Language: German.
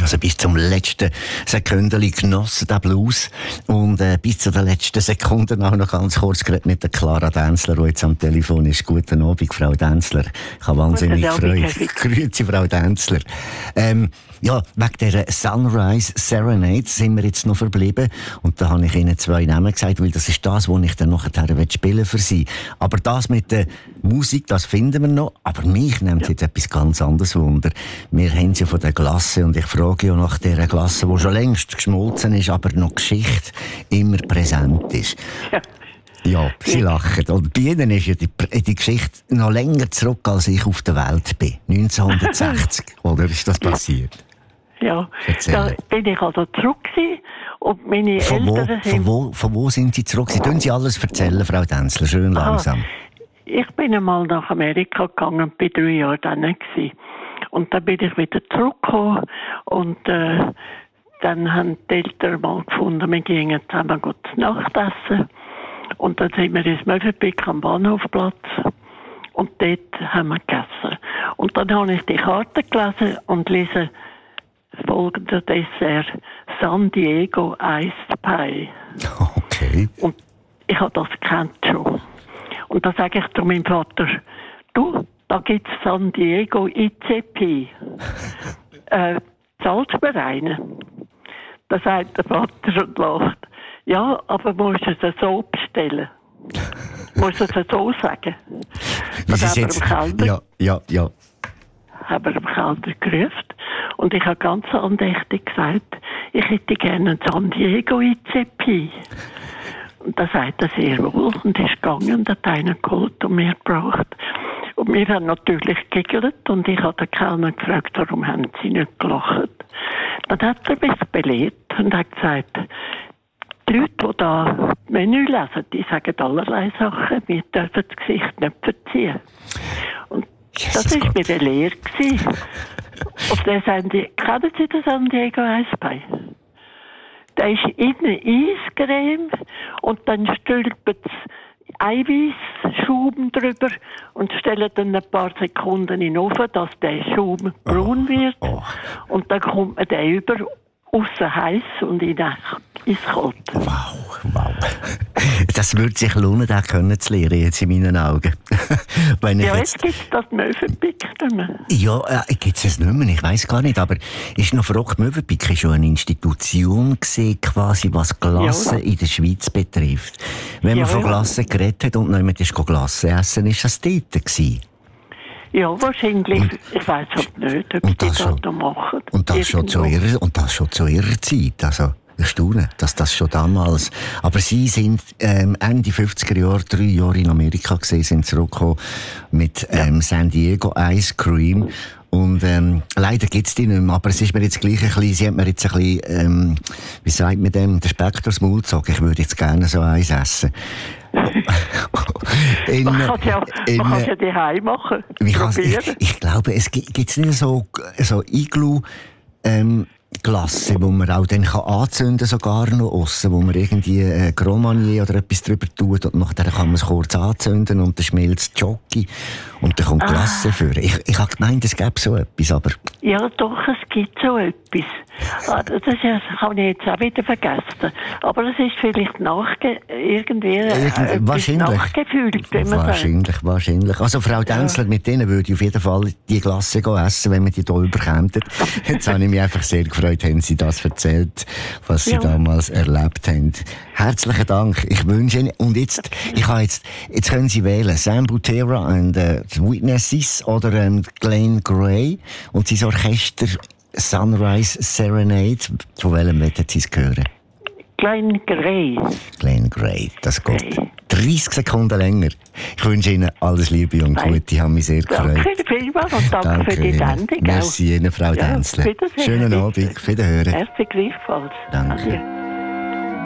Also bis zum letzten Sekündeli genossen, der Blues. Und bis zu den letzten Sekunden auch noch ganz kurz geredet mit der Clara Dänzler, die jetzt am Telefon ist. Guten Abend, Frau Dänzler. Ich habe wahnsinnig gefreut. Grüezi, Frau Dänzler. Ja, wegen dieser Sunrise Serenade sind wir jetzt noch verblieben. Und da habe ich Ihnen 2 Namen gesagt, weil das ist das, was ich dann nachher spielen für Sie. Aber das mit der Musik, das finden wir noch. Aber mich nimmt jetzt etwas ganz anderes Wunder. Wir haben sie ja von der Glasse und ich frage ja nach dieser Glasse, die schon längst geschmolzen ist, aber noch Geschichte immer präsent ist. Ja, Sie lachen. Und bei Ihnen ist ja die Geschichte noch länger zurück, als ich auf der Welt bin. 1960, oder ist das passiert? Ja, da bin ich also zurück gewesen, und meine Eltern sind... Von wo sind Sie zurück? Sie tun Sie alles erzählen, Frau Dänzler, schön langsam. Ich bin einmal nach Amerika gegangen und war 3 Jahre dann gewesen. Und dann bin ich wieder zurückgekommen und dann haben die Eltern mal gefunden, wir gingen zusammen gut Nacht essen. Und dann sind wir ins Möwenpick am Bahnhofplatz und dort haben wir gegessen. Und dann habe ich die Karte gelesen und lese folgender Dessert: San Diego Iced Pie. Okay. Und ich habe das gekannt schon. Und dann sage ich zu meinem Vater: Du, da gibt es San Diego ICP. Zahlst du mir einen? Da sagt der Vater und lacht: Ja, aber musst du es so bestellen. Musst du es so sagen. Das ist jetzt... Ja. Haben wir im Keller gerufen und ich habe ganz andächtig gesagt, ich hätte gerne einen San Diego ICP. Und da sagt er sehr wohl und ist gegangen und hat einen geholt und mir gebracht. Und wir haben natürlich gegiggelt und ich habe den Kellner gefragt, warum haben sie nicht gelacht. Dann hat er mich belehrt und hat gesagt, die Leute, die da das Menü lesen, die sagen allerlei Sachen, wir dürfen das Gesicht nicht verziehen. Und das war mir eine Lehre. Und dann sagen die, kennen Sie den San Diego Iced Pie? Da ist innen Eiscreme und dann stülpen sie Eiweißschaum drüber und stellen dann ein paar Sekunden in den Ofen, dass der Schaum braun wird. Und dann kommt man den über, aussen heiß und innen eiskalt. Wow. Das würde sich lohnen, das können zu lernen, jetzt in meinen Augen. Wenn ich jetzt gibt es das Möwenpick nicht mehr. Ja, gibt es nicht mehr, ich weiss gar nicht, aber ist noch verrückt, Möwenpick war schon eine Institution gewesen, quasi, was Glasse in der Schweiz betrifft. Wenn man von Glasse geredet hat und jemand ist Glasse essen, ist das dort gewesen. Ja, wahrscheinlich. Ich weiss halt nicht, ob die das noch machen. Und das schon zu ihrer Zeit. Also, ich staune, dass das schon damals... Aber Sie sind Ende 50er Jahre, 3 Jahre in Amerika gewesen, sind zurückgekommen mit San Diego Ice Cream. Und leider gibt es die nicht mehr, aber es ist mir jetzt gleich ein bisschen, Sie hat mir jetzt ein bisschen, wie sagt man dem, den Speck durchs Maul gezogen. Ich würde jetzt gerne so eins essen. Man kann es ja daheim machen. Ich glaube, es gibt nicht so Iglu Glasse, wo man auch dann anzünden kann, sogar noch aussen, wo man irgendwie Grand Marnier oder etwas drüber tut und nachher kann man es kurz anzünden und dann schmilzt Jockey und dann kommt Glasse für. Ich habe gemeint, es gäbe so etwas, aber... Ja, doch, es gibt so etwas. Das habe ich jetzt auch wieder vergessen. Aber es ist vielleicht nachgefühlt, wenn man sagt. Wahrscheinlich. Also Frau Dänzler, mit denen würde ich auf jeden Fall die Glasse essen, wenn wir die hier überkämen. Jetzt habe ich mich einfach sehr gefreut, haben Sie das erzählt, was Sie damals erlebt haben. Herzlichen Dank. Ich wünsche Ihnen, und jetzt können Sie wählen, Sam Butera und Witnesses oder Glenn Gray und sein Orchester Sunrise Serenade. Von welchem werden Sie es hören? Glenn Gray, das geht 30 Sekunden länger. Ich wünsche Ihnen alles Liebe und Gute. Ich habe mich sehr gefreut. Danke vielmals und danke für die Sendung. Merci Ihnen, Frau Dänzler. Schönen Abend, auf Wiederhören. Merci gleichfalls. Danke.